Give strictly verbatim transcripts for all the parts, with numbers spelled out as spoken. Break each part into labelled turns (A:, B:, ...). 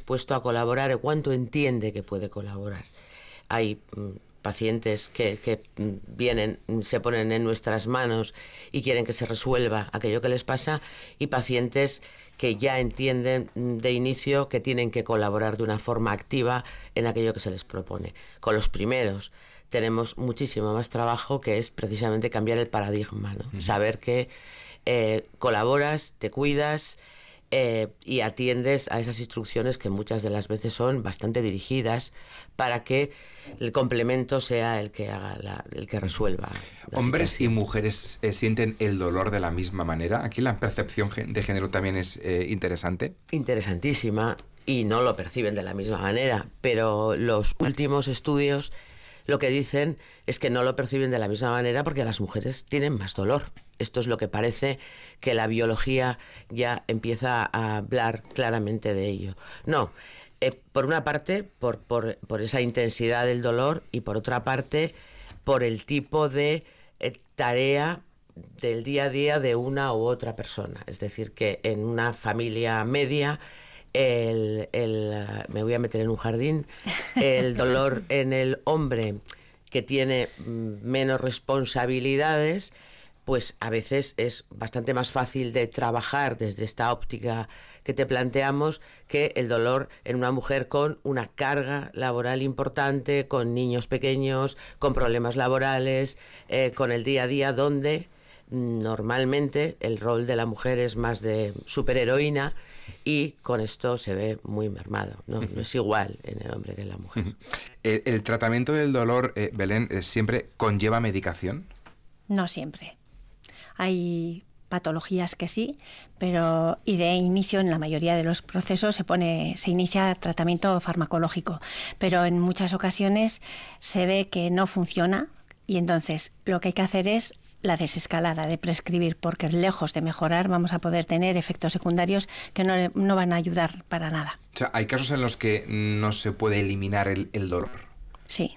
A: dispuesto a colaborar y cuánto entiende que puede colaborar. Hay mm, pacientes que, que vienen, se ponen en nuestras manos y quieren que se resuelva aquello que les pasa, y pacientes que ya entienden de inicio que tienen que colaborar de una forma activa en aquello que se les propone. Con los primeros tenemos muchísimo más trabajo, que es precisamente cambiar el paradigma, ¿no? Uh-huh. Saber que eh, colaboras, te cuidas eh, y atiendes a esas instrucciones que muchas de las veces son bastante dirigidas para que el complemento sea el que haga la, el que resuelva.
B: ¿Hombres
A: situación.
B: y mujeres eh, sienten el dolor de la misma manera? Aquí la percepción de género también es eh, interesante.
A: Interesantísima, y no lo perciben de la misma manera, pero los últimos estudios lo que dicen es que no lo perciben de la misma manera porque las mujeres tienen más dolor. Esto es lo que parece que la biología ya empieza a hablar claramente de ello. No, eh, por una parte, por, por, por esa intensidad del dolor, y por otra parte, por el tipo de eh, tarea del día a día de una u otra persona. Es decir, que en una familia media, el, el, me voy a meter en un jardín, el dolor en el hombre que tiene menos responsabilidades, pues a veces es bastante más fácil de trabajar desde esta óptica que te planteamos que el dolor en una mujer con una carga laboral importante, con niños pequeños, con problemas laborales, eh, con el día a día, donde normalmente el rol de la mujer es más de superheroína, y con esto se ve muy mermado, ¿no? No es igual en el hombre que en la mujer.
B: ¿El, el tratamiento del dolor, eh, Belén, eh, siempre conlleva medicación?
C: No siempre. Hay patologías que sí, pero y de inicio en la mayoría de los procesos se pone, se inicia tratamiento farmacológico, pero en muchas ocasiones se ve que no funciona, y entonces lo que hay que hacer es la desescalada de prescribir, porque lejos de mejorar vamos a poder tener efectos secundarios que no, no van a ayudar para nada.
B: O sea, hay casos en los que no se puede eliminar el, el dolor.
C: Sí.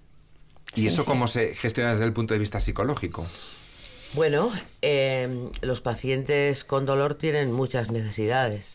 B: ¿Y
C: sí,
B: eso
C: sí.
B: cómo se gestiona desde el punto de vista psicológico?
A: Bueno, eh, los pacientes con dolor tienen muchas necesidades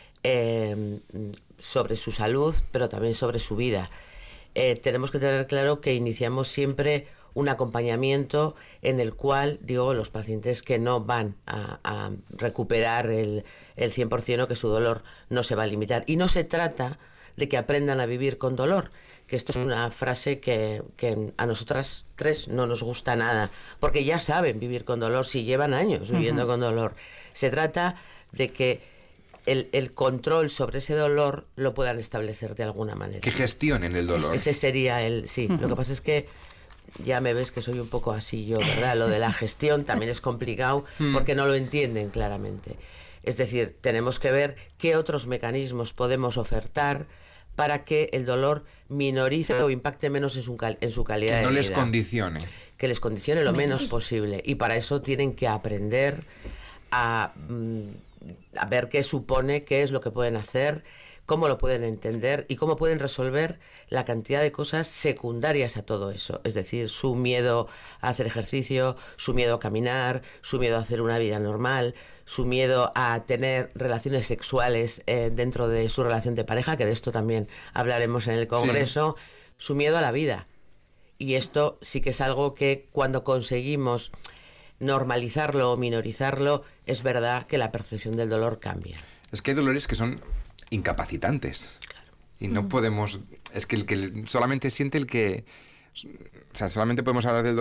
A: eh, sobre su salud, pero también sobre su vida. Eh, tenemos que tener claro que iniciamos siempre un acompañamiento en el cual, digo, los pacientes que no van a, a recuperar el, el cien por ciento, o que su dolor no se va a limitar. Y no se trata de que aprendan a vivir con dolor, que esto es una frase que, que a nosotras tres no nos gusta nada, porque ya saben vivir con dolor si llevan años viviendo uh-huh. con dolor. Se trata de que el, el control sobre ese dolor lo puedan establecer de alguna manera.
B: Que gestionen el dolor.
A: Ese sería el... Sí, uh-huh. Lo que pasa es que ya me ves que soy un poco así yo, ¿verdad? Lo de la gestión también es complicado porque no lo entienden claramente. Es decir, tenemos que ver qué otros mecanismos podemos ofertar para que el dolor minorice o impacte menos en su, cal en su calidad de vida.
B: Que no les condicione.
A: Que les condicione lo menos posible. Y para eso tienen que aprender a, a ver qué supone, qué es lo que pueden hacer, cómo lo pueden entender y cómo pueden resolver la cantidad de cosas secundarias a todo eso. Es decir, su miedo a hacer ejercicio, su miedo a caminar, su miedo a hacer una vida normal, su miedo a tener relaciones sexuales eh, dentro de su relación de pareja, que de esto también hablaremos en el Congreso, sí. Su miedo a la vida. Y esto sí que es algo que cuando conseguimos normalizarlo o minorizarlo, es verdad que la percepción del dolor cambia.
B: Es que hay dolores que son incapacitantes. Claro. Y no mm. podemos... Es que el que solamente siente el que... O sea, solamente podemos hablar del dolor